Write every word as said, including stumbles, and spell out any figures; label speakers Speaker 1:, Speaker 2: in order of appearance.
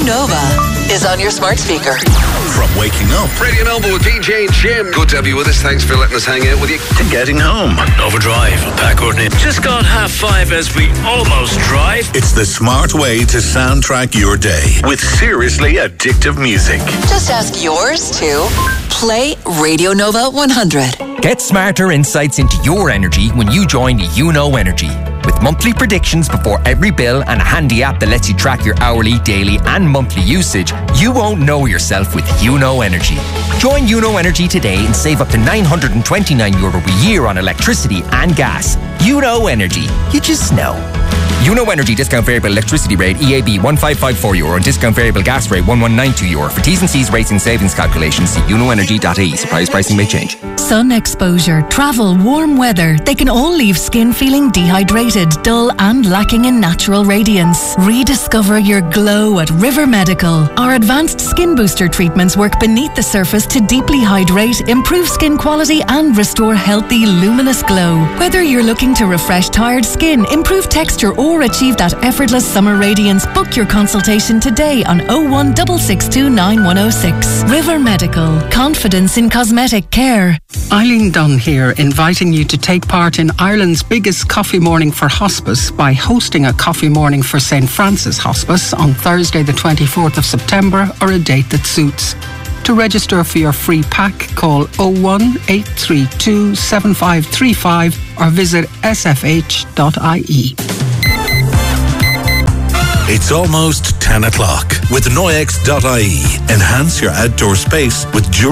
Speaker 1: Nova is on your smart speaker.
Speaker 2: From waking up,
Speaker 3: Radio Nova with D J and Jim. Good to have you with us. Thanks for letting us hang out with you.
Speaker 2: to getting home.
Speaker 4: Nova Drive, Pat Courtney. Just gone half five as we almost drive.
Speaker 2: It's the smart way to soundtrack your day with seriously addictive music.
Speaker 1: Just ask yours to play Radio Nova one hundred.
Speaker 5: Get smarter insights into your energy when you join YouKnow Energy. With monthly predictions before every bill and a handy app that lets you track your hourly, daily and monthly usage, you won't know yourself with YouKnow Energy. Join YouKnow Energy today and save up to nine hundred twenty-nine euro a year on electricity and gas. YouKnow Energy. You just know. YouKnow Energy discount variable electricity rate E A B one five five four euro and discount variable gas rate one one nine two euro. For T's and C's rates and savings calculations, see you know energy dot I E. Surprise pricing may change.
Speaker 6: Sun exposure, travel, warm weather, they can all leave skin feeling dehydrated, dull and lacking in natural radiance. Rediscover your glow at River Medical. Our advanced skin booster treatments work beneath the surface to deeply hydrate, improve skin quality and restore healthy, luminous glow. Whether you're looking to refresh tired skin, improve texture or achieve that effortless summer radiance, book your consultation today on oh one six six two nine one oh six. River Medical. Confidence in cosmetic care.
Speaker 7: Eileen Dunn here, inviting you to take part in Ireland's biggest coffee morning for hospice by hosting a coffee morning for Saint Francis Hospice on Thursday the twenty-fourth of September or a date that suits. To register for your free pack, call oh one eight three two seven five three five or visit s f h dot I E.
Speaker 2: It's almost ten o'clock with Noyex dot I E. Enhance your outdoor space with Dura